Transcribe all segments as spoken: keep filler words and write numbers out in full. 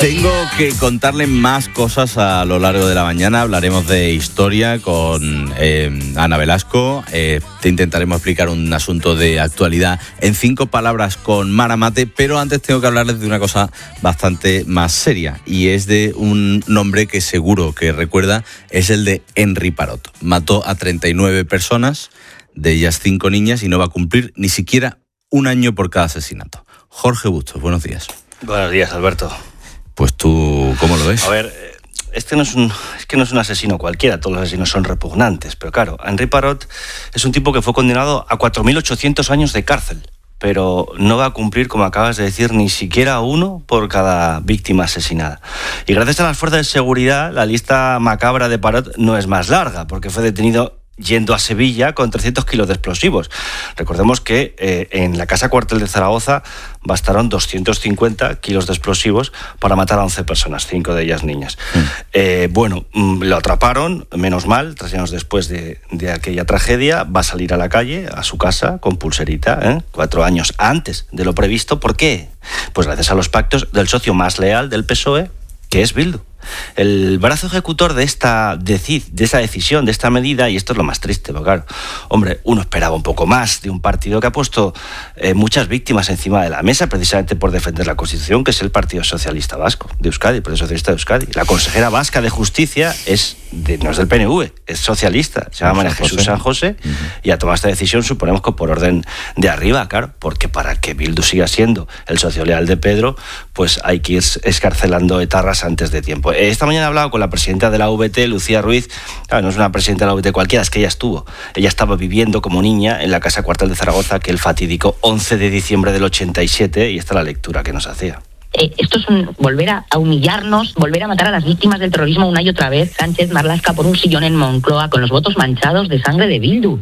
Tengo que contarle más cosas a lo largo de la mañana. Hablaremos de historia con eh, Ana Velasco. Eh, te intentaremos explicar un asunto de actualidad en cinco palabras con Mara Mate, pero antes tengo que hablarles de una cosa bastante más seria, y es de un nombre que seguro que recuerda, es el de Henry Parot. Mató a treinta y nueve personas, de ellas cinco niñas, y no va a cumplir ni siquiera un año por cada asesinato. Jorge Bustos, buenos días. Buenos días, Alberto. Pues tú, ¿cómo lo ves? A ver, este no es un, es que no es un asesino cualquiera, todos los asesinos son repugnantes, pero claro, Henry Parot es un tipo que fue condenado a cuatro mil ochocientos años de cárcel, pero no va a cumplir, como acabas de decir, ni siquiera uno por cada víctima asesinada. Y gracias a las fuerzas de seguridad, la lista macabra de Parot no es más larga, porque fue detenido yendo a Sevilla con trescientos kilos de explosivos. Recordemos que eh, en la casa cuartel de Zaragoza bastaron doscientos cincuenta kilos de explosivos para matar a once personas, cinco de ellas niñas. Mm. Eh, bueno, lo atraparon, menos mal, tres años después de, de aquella tragedia. Va a salir a la calle, a su casa, con pulserita, ¿eh? cuatro años antes de lo previsto. ¿Por qué? Pues gracias a los pactos del socio más leal del P S O E, que es Bildu. El brazo ejecutor de esta, de esta decisión, de esta medida, y esto es lo más triste, porque claro, hombre, uno esperaba un poco más de un partido que ha puesto eh, muchas víctimas encima de la mesa precisamente por defender la Constitución, que es el Partido Socialista Vasco de Euskadi, el Partido Socialista de Euskadi. La consejera vasca de Justicia es de, no es del P N V, es socialista, se llama María Jesús San José, uh-huh. y ha tomado esta decisión, suponemos que por orden de arriba, claro, porque para que Bildu siga siendo el socio leal de Pedro, pues hay que ir escarcelando etarras antes de tiempo. Esta mañana he hablado con la presidenta de la U V T, Lucía Ruiz. Claro, no es una presidenta de la U V T cualquiera, es que ella estuvo. Ella estaba viviendo como niña en la casa cuartel de Zaragoza aquel fatídico once de diciembre del ochenta y siete, y esta es la lectura que nos hacía. Eh, esto es un, volver a, a humillarnos, volver a matar a las víctimas del terrorismo una y otra vez. Sánchez Marlaska por un sillón en Moncloa con los votos manchados de sangre de Bildu.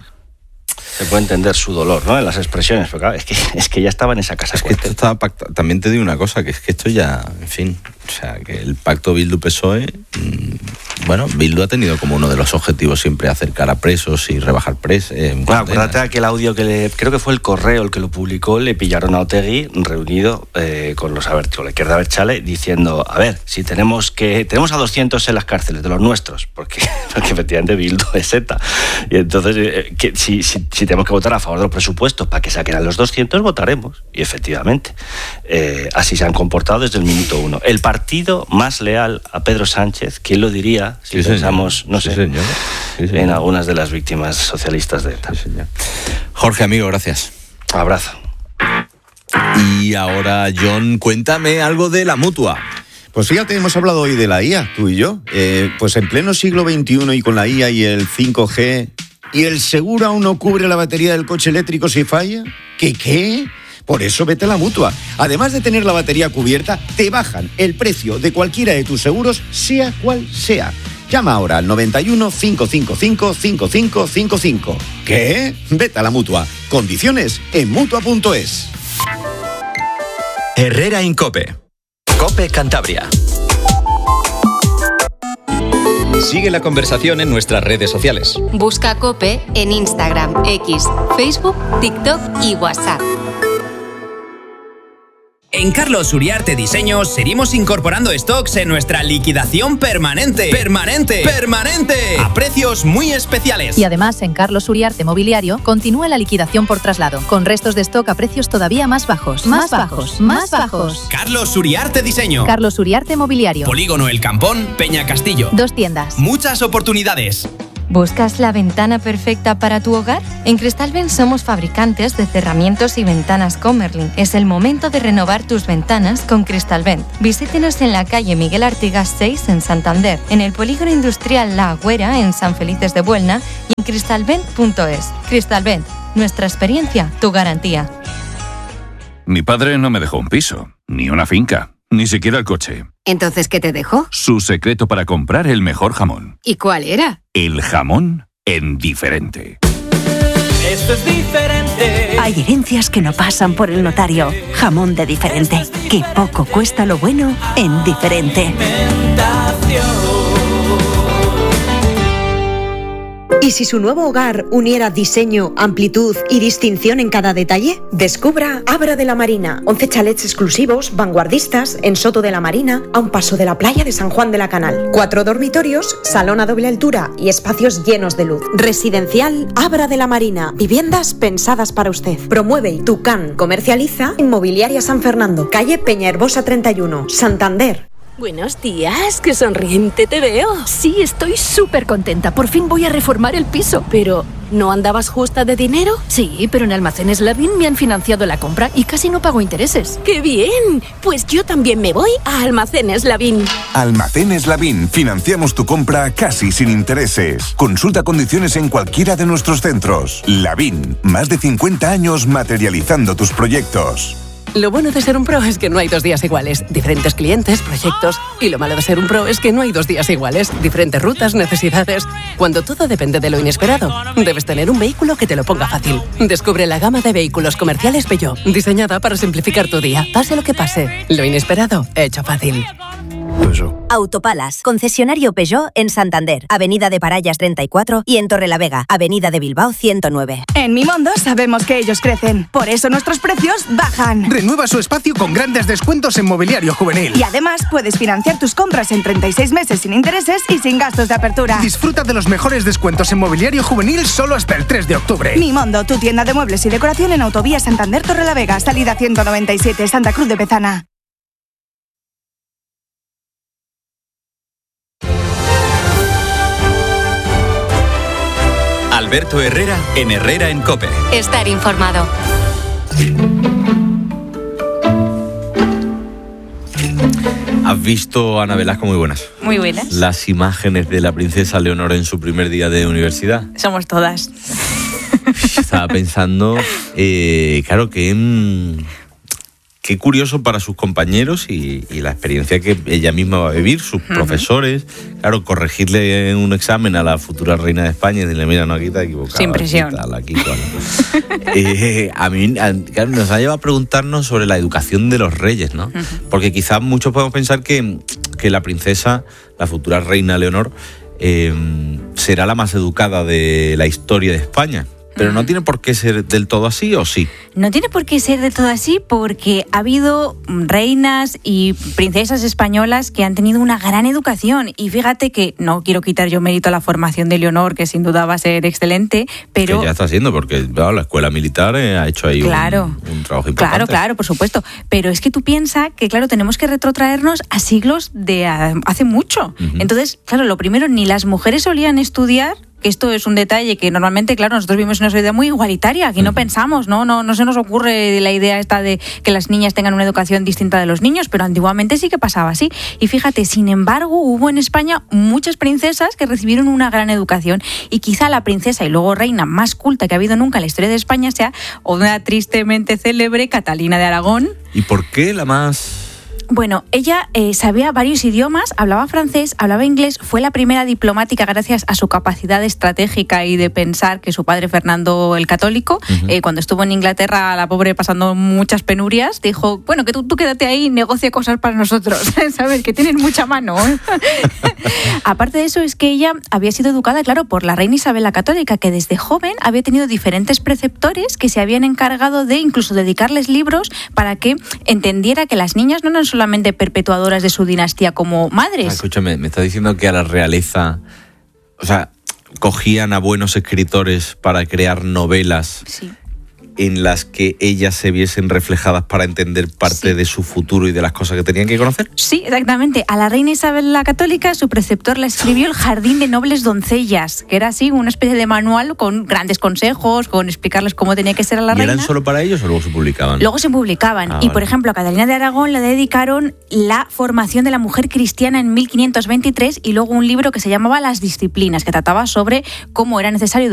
Se puede entender su dolor, ¿no?, en las expresiones, pero claro, es que, es que ya estaba en esa casa. Es que esto estaba pactado. También te digo una cosa, que es que esto ya, en fin, o sea, que el pacto Bildu-P S O E, mmm, bueno, Bildu ha tenido como uno de los objetivos siempre acercar a presos y rebajar presos. Eh, bueno, acuérdate de aquel audio que le, creo que fue el Correo el que lo publicó, le pillaron a Otegi reunido eh, con los con la izquierda Abertzale diciendo, a ver, si tenemos que tenemos a doscientos en las cárceles, de los nuestros, porque, porque efectivamente Bildu es ETA, y entonces eh, que, si, si, si tenemos que votar a favor de los presupuestos para que saquen a los doscientos, votaremos, y efectivamente eh, así se han comportado desde el minuto uno. El partido más leal a Pedro Sánchez, ¿quién lo diría? Si sí, pensamos, señor. no sé, sí, señor. Sí, señor. en algunas de las víctimas socialistas de ETA. Sí, señor. Jorge, amigo, gracias. Abrazo. Y ahora, John, cuéntame algo de la Mutua. Pues fíjate, hemos hablado hoy de la I A, tú y yo. Eh, pues en pleno siglo veintiuno y con la I A y el cinco G, ¿y el seguro aún no cubre la batería del coche eléctrico si falla? ¿Qué qué? Por eso vete a la Mutua. Además de tener la batería cubierta, te bajan el precio de cualquiera de tus seguros, sea cual sea. Llama ahora al noventa y uno, cinco cinco cinco, cinco cinco cinco cinco. ¿Qué? Vete a la Mutua. Condiciones en Mutua punto es. Herrera Incope. Cope Cantabria. Sigue la conversación en nuestras redes sociales. Busca Cope en Instagram, X, Facebook, TikTok y WhatsApp. En Carlos Uriarte Diseño seguimos incorporando stocks en nuestra liquidación permanente. ¡Permanente! ¡Permanente! A precios muy especiales. Y además, en Carlos Uriarte Mobiliario continúa la liquidación por traslado, con restos de stock a precios todavía más bajos. Más, más bajos, más bajos. Carlos Uriarte Diseño. Carlos Uriarte Mobiliario. Polígono El Campón, Peña Castillo. Dos tiendas. Muchas oportunidades. ¿Buscas la ventana perfecta para tu hogar? En Cristalvent somos fabricantes de cerramientos y ventanas Comerlin. Es el momento de renovar tus ventanas con Cristalvent. Visítenos en la calle Miguel Artigas seis en Santander, en el polígono industrial La Agüera en San Felices de Buelna y en cristalvent punto es. Cristalvent, nuestra experiencia, tu garantía. Mi padre no me dejó un piso, ni una finca, ni siquiera el coche. ¿Entonces qué te dejó? Su secreto para comprar el mejor jamón. ¿Y cuál era? El jamón en Diferente. Esto es diferente. Hay herencias que no pasan por el notario. Jamón de Diferente. Que poco cuesta lo bueno en Diferente. ¿Y si su nuevo hogar uniera diseño, amplitud y distinción en cada detalle? Descubra Abra de la Marina, once chalets exclusivos, vanguardistas, en Soto de la Marina, a un paso de la playa de San Juan de la Canal. Cuatro dormitorios, salón a doble altura y espacios llenos de luz. Residencial Abra de la Marina, viviendas pensadas para usted. Promueve Tucán, comercializa Inmobiliaria San Fernando, calle Peña Herbosa treinta y uno, Santander. Buenos días, qué sonriente te veo. Sí, estoy súper contenta. Por fin voy a reformar el piso. Pero, ¿no andabas justa de dinero? Sí, pero en Almacenes Lavín me han financiado la compra y casi no pago intereses. ¡Qué bien! Pues yo también me voy a Almacenes Lavín. Almacenes Lavín. Financiamos tu compra casi sin intereses. Consulta condiciones en cualquiera de nuestros centros. Lavín. Más de cincuenta años materializando tus proyectos. Lo bueno de ser un pro es que no hay dos días iguales. Diferentes clientes, proyectos. Y lo malo de ser un pro es que no hay dos días iguales. Diferentes rutas, necesidades. Cuando todo depende de lo inesperado, debes tener un vehículo que te lo ponga fácil. Descubre la gama de vehículos comerciales Peugeot, diseñada para simplificar tu día, pase lo que pase. Lo inesperado, hecho fácil. Autopalas, concesionario Peugeot en Santander, Avenida de Parayas treinta y cuatro y en Torrelavega, Avenida de Bilbao ciento nueve. En Mimondo sabemos que ellos crecen, por eso nuestros precios bajan. Renueva su espacio con grandes descuentos en mobiliario juvenil. Y además puedes financiar tus compras en treinta y seis meses sin intereses y sin gastos de apertura. Disfruta de los mejores descuentos en mobiliario juvenil solo hasta el tres de octubre. Mimondo, tu tienda de muebles y decoración en Autovía Santander Torrelavega, salida ciento noventa y siete, Santa Cruz de Pezana. Alberto Herrera en Herrera en COPE. Estar informado. ¿Has visto, Ana Velasco? Muy buenas. Muy buenas. Las imágenes de la princesa Leonor en su primer día de universidad. Somos todas. Estaba pensando, eh, claro, que... Mm, qué curioso para sus compañeros y, y la experiencia que ella misma va a vivir, sus uh-huh. profesores. Claro, corregirle en un examen a la futura reina de España y decirle, mira, no, aquí te has equivocado. Sin presión. Aquí, tal, aquí, tal. eh, a mí, a, claro, nos ha llevado a preguntarnos sobre la educación de los reyes, ¿no? Uh-huh. Porque quizás muchos podemos pensar que, que la princesa, la futura reina Leonor, eh, será la más educada de la historia de España. Pero no tiene por qué ser del todo así, ¿o sí? No tiene por qué ser del todo así porque ha habido reinas y princesas españolas que han tenido una gran educación. Y fíjate que no quiero quitar yo mérito a la formación de Leonor, que sin duda va a ser excelente, pero... Que ya está haciendo, porque claro, la escuela militar eh, ha hecho ahí claro, un, un trabajo importante. Claro, claro, por supuesto. Pero es que tú piensas que, claro, tenemos que retrotraernos a siglos de a, hace mucho. Uh-huh. Entonces, claro, lo primero, ni las mujeres solían estudiar. Esto es un detalle que normalmente, claro, nosotros vivimos una sociedad muy igualitaria, aquí no pensamos, ¿no? No, no se nos ocurre la idea esta de que las niñas tengan una educación distinta de los niños, pero antiguamente sí que pasaba así. Y fíjate, sin embargo, hubo en España muchas princesas que recibieron una gran educación y quizá la princesa y luego reina más culta que ha habido nunca en la historia de España sea una tristemente célebre Catalina de Aragón. ¿Y por qué la más...? Bueno, ella eh, sabía varios idiomas, hablaba francés, hablaba inglés, fue la primera diplomática gracias a su capacidad estratégica y de pensar que su padre Fernando el Católico, uh-huh. eh, cuando estuvo en Inglaterra, la pobre pasando muchas penurias, dijo, bueno, que tú, tú quédate ahí y negocia cosas para nosotros, ¿sabes? Que tienen mucha mano. Aparte de eso, es que ella había sido educada, claro, por la reina Isabel la Católica, que desde joven había tenido diferentes preceptores que se habían encargado de incluso dedicarles libros para que entendiera que las niñas no eran solo solamente perpetuadoras de su dinastía como madres. Ah, escúchame, me está diciendo que a la realeza, o sea, cogían a buenos escritores para crear novelas sí. en las que ellas se viesen reflejadas para entender parte sí. de su futuro y de las cosas que tenían que conocer. Sí, exactamente. A la reina Isabel la Católica, su preceptor la escribió El Jardín de Nobles Doncellas, que era así, una especie de manual con grandes consejos, con explicarles cómo tenía que ser a la ¿Y reina. ¿Y eran solo para ellos o luego se publicaban? Luego se publicaban. Ah, y, vale. por ejemplo, a Catalina de Aragón le dedicaron la formación de la mujer cristiana en mil quinientos veintitrés y luego un libro que se llamaba Las Disciplinas, que trataba sobre cómo era necesario